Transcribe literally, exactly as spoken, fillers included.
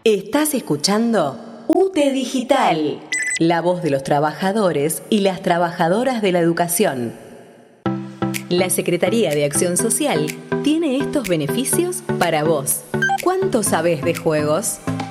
Estás escuchando U T E Digital, la voz de los trabajadores y las trabajadoras de la educación. La Secretaría de Acción Social tiene estos beneficios para vos. ¿Cuánto sabés de juegos?